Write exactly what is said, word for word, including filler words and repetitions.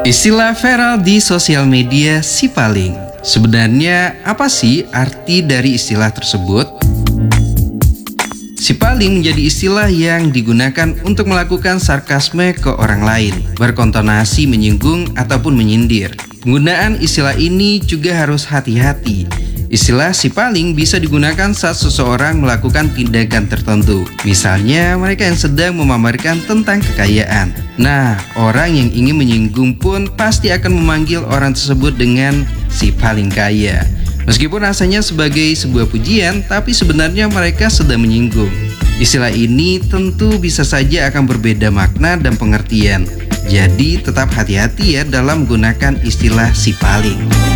Istilah viral di sosial media si paling. Sebenarnya apa sih arti dari istilah tersebut? Si paling menjadi istilah yang digunakan untuk melakukan sarkasme ke orang lain, berkontonasi menyinggung ataupun menyindir. Penggunaan istilah ini juga harus hati-hati. Istilah si paling bisa digunakan saat seseorang melakukan tindakan tertentu. Misalnya mereka yang sedang memamerkan tentang kekayaan. Nah, orang yang ingin menyinggung pun pasti akan memanggil orang tersebut dengan si paling kaya. Meskipun rasanya sebagai sebuah pujian, tapi sebenarnya mereka sedang menyinggung. Istilah ini tentu bisa saja akan berbeda makna dan pengertian. Jadi tetap hati-hati ya dalam menggunakan istilah si paling.